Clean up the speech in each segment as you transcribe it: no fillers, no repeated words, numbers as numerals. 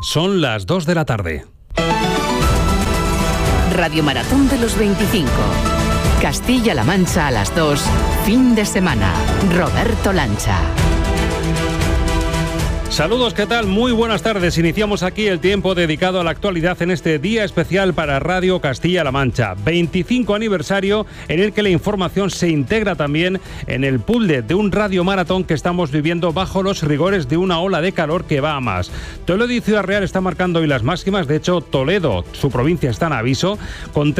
Son las 2 de la tarde. Radio Maratón de los 25. Castilla-La Mancha a las 2. Fin de semana. Roberto Lancha. Saludos, ¿qué tal? Muy buenas tardes. Iniciamos aquí el tiempo dedicado a la actualidad en este día especial para Radio Castilla-La Mancha. 25 aniversario en el que la información se integra también en el puzzle de un radio maratón que estamos viviendo bajo los rigores de una ola de calor que va a más. Toledo y Ciudad Real está marcando hoy las máximas. De hecho, Toledo, su provincia, está en aviso, con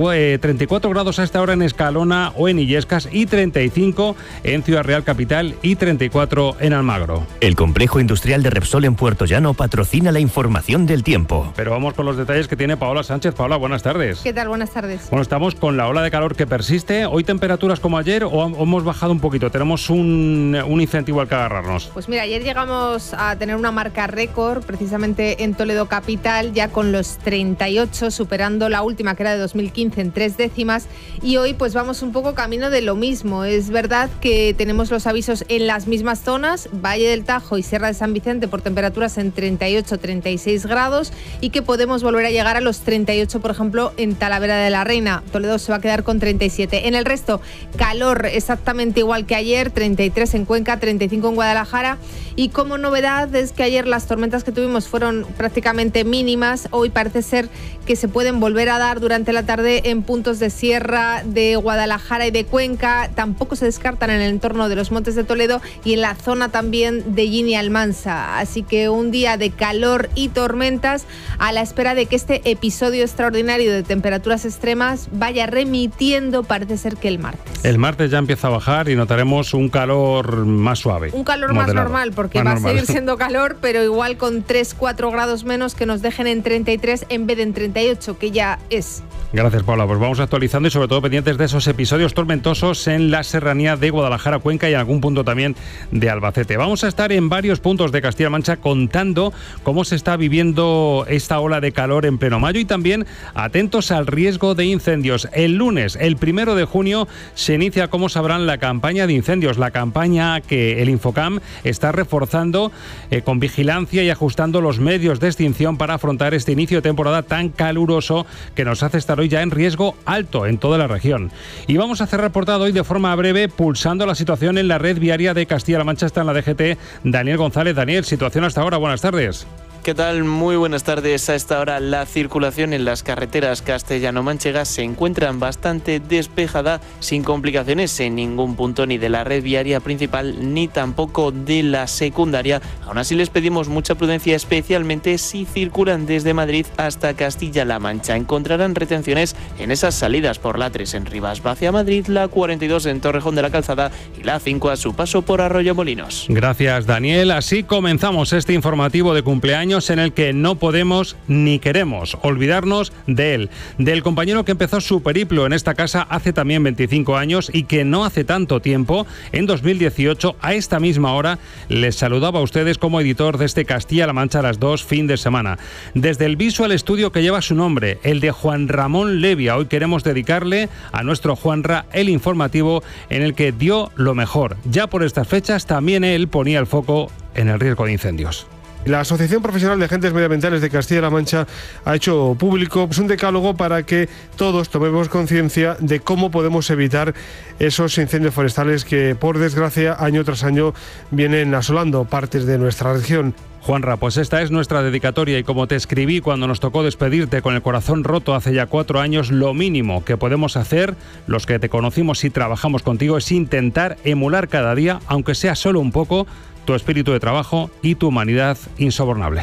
34 grados a esta hora en Escalona o en Illescas y 35 en Ciudad Real Capital y 34 en Almagro. El complejo industrial de Repsol en Puerto Llano patrocina la información del tiempo. Pero vamos con los detalles que tiene Paola Sánchez. Paola, buenas tardes. ¿Qué tal? Buenas tardes. Bueno, estamos con la ola de calor que persiste. ¿Hoy temperaturas como ayer o hemos bajado un poquito? ¿Tenemos un incentivo al que agarrarnos? Pues mira, ayer llegamos a tener una marca récord precisamente en Toledo Capital, ya con los 38, superando la última que era de 2015 en 3 décimas. Y hoy pues vamos un poco camino de lo mismo. Es verdad que tenemos los avisos en las mismas zonas, Valle del Tajo y Sierra de San Vicente, por temperaturas en 38-36 grados y que podemos volver a llegar a los 38, por ejemplo, en Talavera de la Reina. Toledo se va a quedar con 37. En el resto, calor exactamente igual que ayer, 33 en Cuenca, 35 en Guadalajara. Y como novedad es que ayer las tormentas que tuvimos fueron prácticamente mínimas. Hoy parece ser que se pueden volver a dar durante la tarde en puntos de Sierra, de Guadalajara y de Cuenca. Tampoco se descartan en el entorno de los Montes de Toledo y en la zona también de Gini Almansa. Así que un día de calor y tormentas a la espera de que este episodio extraordinario de temperaturas extremas vaya remitiendo, parece ser que el martes. El martes ya empieza a bajar y notaremos un calor más suave. Un calor más normal, porque va a seguir siendo calor, pero igual con 3-4 grados menos que nos dejen en 33 en vez de en 38, que ya es. Gracias, Paula. Pues vamos actualizando y sobre todo pendientes de esos episodios tormentosos en la serranía de Guadalajara, Cuenca y en algún punto también de Albacete. Vamos a estar en varios puntos de Castilla-La Mancha contando cómo se está viviendo esta ola de calor en pleno mayo y también atentos al riesgo de incendios. El lunes, el 1 de junio, se inicia, como sabrán, la campaña de incendios, la campaña que el Infocam está reforzando con vigilancia y ajustando los medios de extinción para afrontar este inicio de temporada tan caluroso que nos hace estar hoy ya en riesgo alto en toda la región. Y vamos a cerrar portada hoy de forma breve pulsando la situación en la red viaria de Castilla-La Mancha. Está en la DGT Daniel González. Daniel, situación hasta ahora. Buenas tardes. ¿Qué tal? Muy buenas tardes. A esta hora la circulación en las carreteras castellano-manchegas se encuentra bastante despejada, sin complicaciones en ningún punto ni de la red viaria principal ni tampoco de la secundaria. Aún así les pedimos mucha prudencia, especialmente si circulan desde Madrid hasta Castilla-La Mancha. Encontrarán retenciones en esas salidas por la 3 en Rivas hacia Madrid, la 42 en Torrejón de la Calzada y la 5 a su paso por Arroyomolinos. Gracias, Daniel. Así comenzamos este informativo de cumpleaños en el que no podemos ni queremos olvidarnos de él, del compañero que empezó su periplo en esta casa hace también 25 años y que no hace tanto tiempo, en 2018, a esta misma hora, les saludaba a ustedes como editor de este Castilla-La Mancha a las 2 fin de semana. Desde el Visual Studio que lleva su nombre, el de Juan Ramón Levia, hoy queremos dedicarle a nuestro Juanra el informativo en el que dio lo mejor. Ya por estas fechas también él ponía el foco en el riesgo de incendios. La Asociación Profesional de Agentes Medioambientales de Castilla-La Mancha ha hecho público un decálogo para que todos tomemos conciencia de cómo podemos evitar esos incendios forestales que, por desgracia, año tras año vienen asolando partes de nuestra región. Juanra, pues esta es nuestra dedicatoria y como te escribí cuando nos tocó despedirte con el corazón roto hace ya 4 años, lo mínimo que podemos hacer, los que te conocimos y trabajamos contigo, es intentar emular cada día, aunque sea solo un poco, tu espíritu de trabajo y tu humanidad insobornable.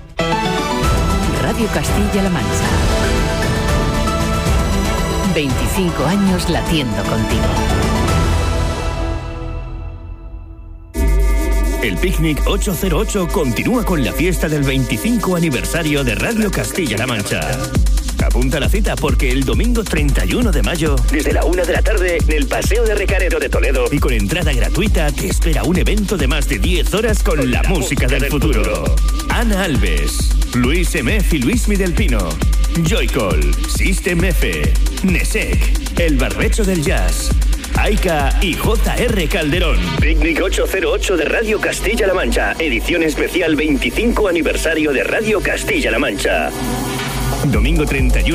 Radio Castilla-La Mancha. 25 años latiendo contigo. El Picnic 808 continúa con la fiesta del 25 aniversario de Radio Castilla-La Mancha. Apunta la cita porque el domingo 31 de mayo, desde la 1 de la tarde, en el Paseo de Recarero de Toledo y con entrada gratuita, te espera un evento de más de 10 horas con la música del futuro. Ana Alves, Luis M.F. y Luismi del Pino, Joycall, System F, Nesek, El Barbecho del Jazz, Aika y J.R. Calderón. Picnic 808 de Radio Castilla-La Mancha. Edición especial 25 aniversario de Radio Castilla-La Mancha. Domingo 31.